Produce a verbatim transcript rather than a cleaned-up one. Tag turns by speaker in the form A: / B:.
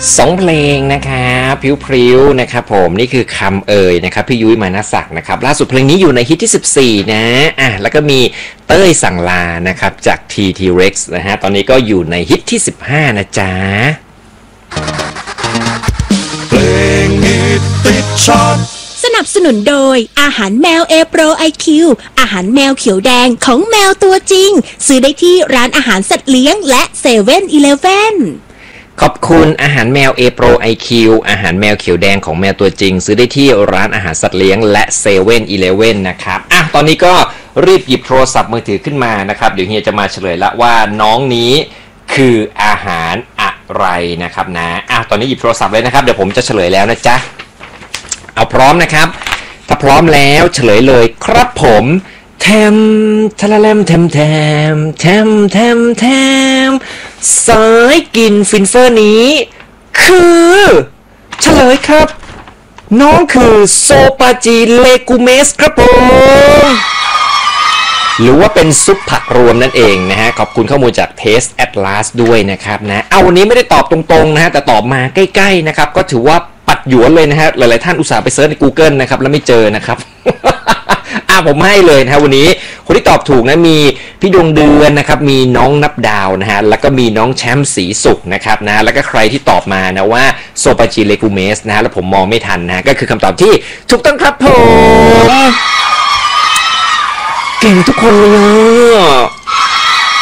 A: สองเพลงนะครับพริ้วๆนะครับผมนี่คือคำเอ่ยนะครับพี่ยุ้ยมานะศักดิ์นะครับล่าสุดเพลงนี้อยู่ในฮิตที่สิบสี่นะอ่ะแล้วก็มีเต้ยสั่งลานะครับจาก ที ที Rex นะฮะตอนนี้ก็อยู่ในฮิตที่สิบห้านะจ๊ะ
B: เพลงฮิตติดชาร์ต
C: สนับสนุนโดยอาหารแมว A Pro ไอ คิว อาหารแมวเขียวแดงของแมวตัวจริงซื้อได้ที่ร้านอาหารสัตว์เลี้ยงและเซเว่นอีเลฟเว่น
A: ขอบคุณอาหารแมว A Pro ไอ คิว อาหารแมวเขียวแดงของแมวตัวจริงซื้อได้ที่ร้านอาหารสัตว์เลี้ยงและเซเว่นอีเลฟเว่นนะครับอ่ะตอนนี้ก็รีบหยิบโทรศัพท์มือถือขึ้นมานะครับเดี๋ยวเฮียจะมาเฉลยละว่าน้องนี้คืออาหารอะไรนะครับนะอ่ะตอนนี้หยิบโทรศัพท์เลยนะครับเดี๋ยวผมจะเฉลยแล้วนะจ๊ะเอาพร้อมนะครับถ้าพร้อมแล้วเฉลยเลยครับผมแทมทะละแลมแทมแทมแทมแทมแทมสายกินฟินเฟอร์นี้คือเฉลยครับน้องคือโซปาจีเลกูเมสครับผมหรือว่าเป็นซุปผักรวมนั่นเองนะฮะขอบคุณข้อมูลจาก Taste Atlas ด้วยนะครับนะเอาวันนี้ไม่ได้ตอบตรงๆนะฮะแต่ตอบมาใกล้ๆนะครับก็ถือว่าปัดหยวนเลยนะฮะหลายๆท่านอุตส่าห์ไปเซิร์ชใน Google นะครับแล้วไม่เจอนะครับ อ่ะผมให้เลยนะฮะวันนี้คนที่ตอบถูกนะมีพี่ดวงเดือนนะครับมีน้องนับดาวนะฮะแล้วก็มีน้องแชมป์สีสุขนะครับนะแล้วก็ใครที่ตอบมานะว่าโซปาจีเลกูเมสนะฮะแล้วผมมองไม่ทันนะก็คือคำตอบที่ถูกต้องครับผมเก่งทุกคนเลย